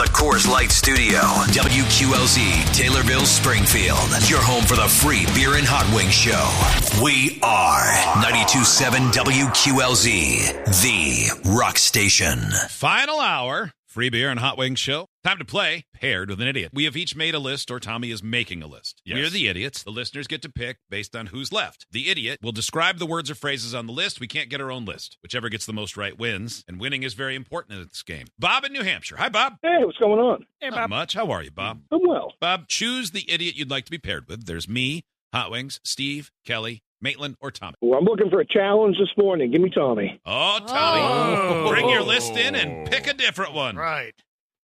the Coors Light Studio, WQLZ, Taylorville, Springfield. Your home for the free beer and hot wing show. We are 92.7 WQLZ, the rock station. Final hour, free beer and hot wing show. Time to play Paired with an Idiot. We have each made a list, or Tommy is making a list. Yes. We're the idiots. The listeners get to pick based on who's left. The idiot will describe the words or phrases on the list. We can't get our own list. Whichever gets the most right wins, and winning is very important in this game. Bob in New Hampshire. Hi, Bob. Hey, what's going on? Hey, Bob. Not much. How are you, Bob? I'm well. Bob, choose the idiot you'd like to be paired with. There's me, Hot Wings, Steve, Kelly, Maitland, or Tommy. Well, I'm looking for a challenge this morning. Give me Tommy. Oh, Tommy. Bring your list in and pick a different one. Right.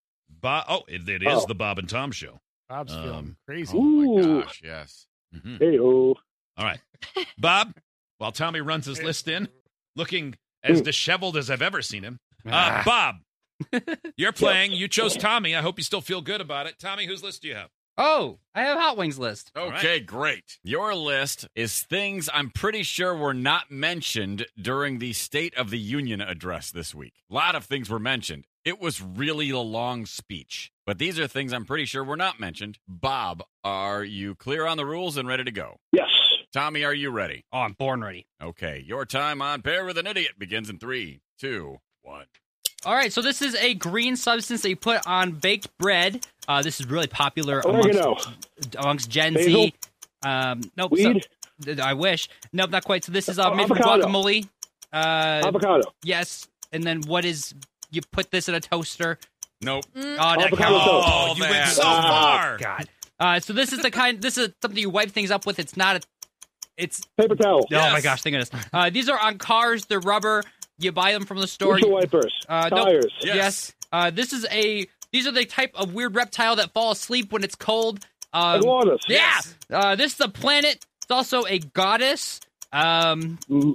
It is the Bob and Tom show. Bob's feeling crazy. Oh, my gosh, yes. Mm-hmm. Hey-o. All right. Bob, while Tommy runs his list in, looking as disheveled as I've ever seen him. Bob, you're playing. You chose Tommy. I hope you still feel good about it. Tommy, whose list do you have? Oh, I have Hot Wings list. Okay, great. Your list is things I'm pretty sure were not mentioned during the State of the Union address this week. A lot of things were mentioned. It was really a long speech. But these are things I'm pretty sure were not mentioned. Bob, are you clear on the rules and ready to go? Yes. Tommy, are you ready? Oh, I'm born ready. Okay, your time on Pair with an Idiot begins in 3, 2, 1. All right, so this is a green substance that you put on baked bread. This is really popular Oregano. amongst Gen Basil? Z. Nope. Weed? I wish. Nope, not quite. So this is made from avocado. guacamole. Avocado. Yes. And then what is, you put this in a toaster. Nope. Oh, that Avocado counts. toast. Oh, you went so far. God. So this is this is something you wipe things up with. It's not it's, Paper towel. oh my gosh, thank goodness. These are on cars. They're rubber. You buy them from the store. Windshield wipers. Nope. Tires. Yes. These are the type of weird reptile that fall asleep when it's cold. Iguanas. Yeah. This is a planet. It's also a goddess. Mars.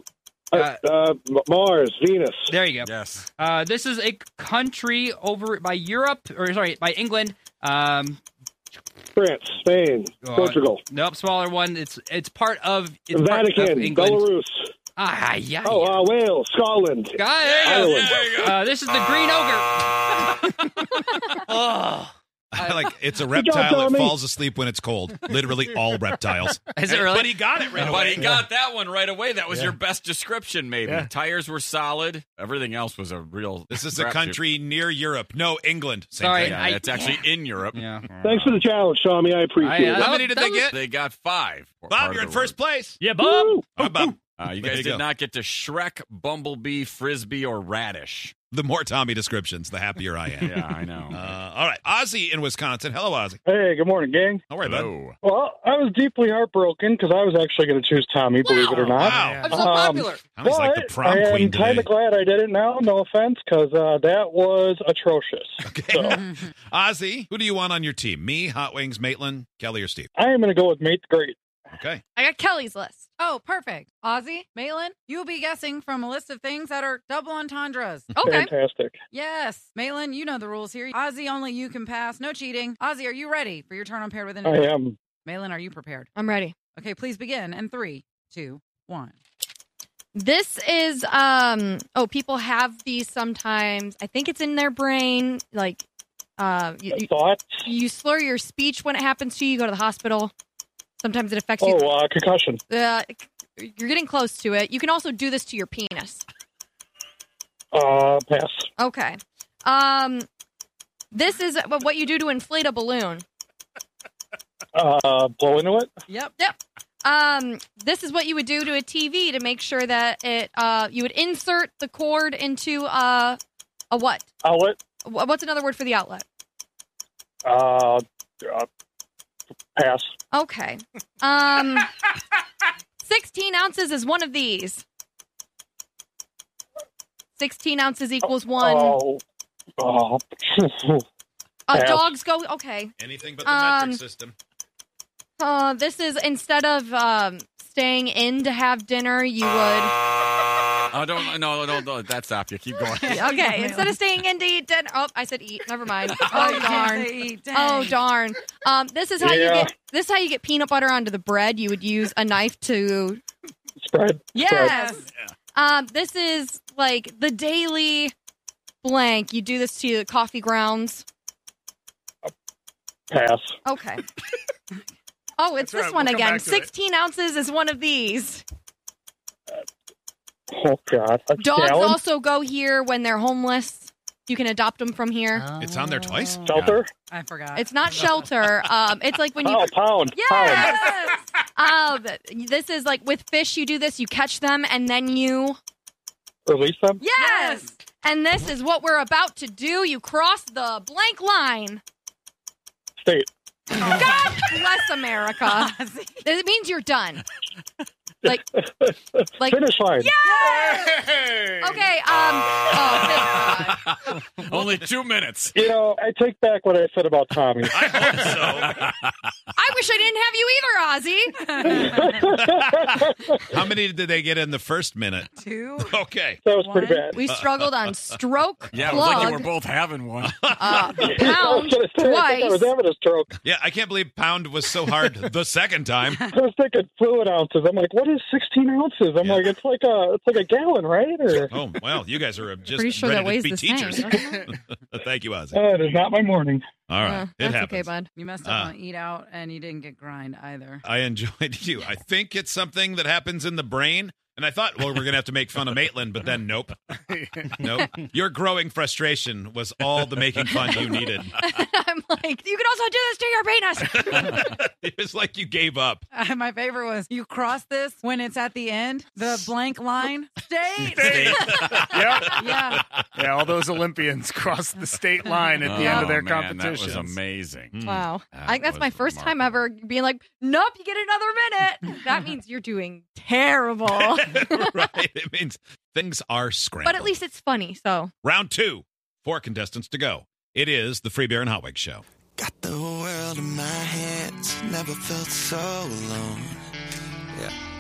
Venus. There you go. Yes. This is a country over by by England. France. Spain. Portugal. Nope, smaller one. It's part of Vatican. Part of England. Belarus. Yeah. Wales. Scotland. Got it. Ireland. There you go. This is the green ogre. Oh. It's a job, reptile that Tommy. falls asleep when it's cold. Literally all reptiles. Is it really? But he got it right But away. he got that one right away. That was your best description, maybe. Yeah. Tires were solid. Everything else was a real. This is a crapshoot. country near Europe. No, England. Same Sorry, thing. Yeah, it's actually in Europe. Yeah. Thanks for the challenge, Tommy. I appreciate it. How many did they get? They got 5. Bob, you're in first place. Yeah, Bob. Woo! All right, Bob. You Way guys to did go. not get to Shrek, Bumblebee, Frisbee, or Radish. The more Tommy descriptions, the happier I am. Yeah, I know. All right. Ozzy in Wisconsin. Hello, Ozzy. Hey, good morning, gang. How are you, bud? Hello. Well, I was deeply heartbroken because I was actually going to choose Tommy, believe it or not. Wow. I'm so popular. Tommy's like the But prom I am queen kind today. of glad I did it now, no offense, because that was atrocious. Okay. Ozzy, who do you want on your team? Me, Hot Wings, Maitland, Kelly, or Steve? I am going to go with Mate the Great. Okay. I got Kelly's list. Oh, perfect. Ozzy, Maitland, you will be guessing from a list of things that are double entendres. Okay. Fantastic. Yes. Maitland, you know the rules here. Ozzy, only you can pass. No cheating. Ozzy, are you ready for your turn on Paired with an I Idiot? am. Maitland, are you prepared? I'm ready. Okay, please begin. And 3, 2, 1. This is people have these sometimes. I think it's in their brain. Like Thoughts? you slur your speech when it happens to you. You go to the hospital. Sometimes it affects you. Concussion. You're getting close to it. You can also do this to your penis. Pass. Okay. This is what you do to inflate a balloon. Blow into it? Yep. This is what you would do to a TV to make sure that it. You would insert the cord into a what? Outlet? What's another word for the outlet? Pass. Okay. 16 ounces is one of these. 16 ounces equals one. Pass. Dogs go. Okay. Anything but the metric system. This is instead of staying in to have dinner, you would. Oh, don't let that stop you. Keep going. Okay, instead of staying in to eat dinner. Oh, I said eat. Never mind. Oh, Oh you can't darn. say eat. Dang. Oh darn. This is how you get peanut butter onto the bread. You would use a knife to. Spread. Yes. This is like the daily blank. You do this to the coffee grounds. Pass. Okay. Oh, it's That's this right, one we'll come again. back to it. 16 ounces is one of these. Oh, God. A Dogs gallon? also go here when they're homeless. You can adopt them from here. It's on there twice. Shelter? I forgot. It's not shelter. It's like when you. Oh, pound. Pound. Yes. This is like with fish. You do this. You catch them and then you. Release them? Yes. And this is what we're about to do. You cross the blank line. State. God bless America. It means you're done. Like Finish line. Yes! Okay, oh, thank God. Only 2 minutes. You know, I take back what I said about Tommy. I hope so. I wish I didn't have you either, Ozzy. How many did they get in the first minute? 2. Okay. That was pretty One. bad. We struggled on stroke, Yeah, it was like plug, you were both having one. I was pound, gonna say, I think I was twice. having a stroke. Yeah, I can't believe pound was so hard the second time. I was thinking fluid ounces. I'm like, what is 16 ounces? I'm Yeah. like, it's like a gallon, right? Or Oh, well, you guys are just Pretty sure ready that weighs to be the teachers. same. Thank you, Ozzy. it is not my morning. All right. It That's happens. okay, bud. You messed up on eat out, and you didn't get grind either. I enjoyed you. I think it's something that happens in the brain. And I thought, well, we're going to have to make fun of Maitland, but then nope. Nope. Your growing frustration was all the making fun you needed. I'm like, you can also do this to your penis. It was like you gave up. My favorite was you cross this when it's at the end, the blank line. State. Yep. Yeah. Yeah, all those Olympians crossed the state line at the end of their man, competitions. That was amazing. Wow. That I think that's was my first time remarkable. ever being like, nope, you get another minute. That means you're doing terrible. Right? It means things are scrambled. But at least it's funny, so. Round 2, 4 contestants to go. It is the Free Beer and Hot Wings Show. Got the world in my hands, never felt so alone. Yeah.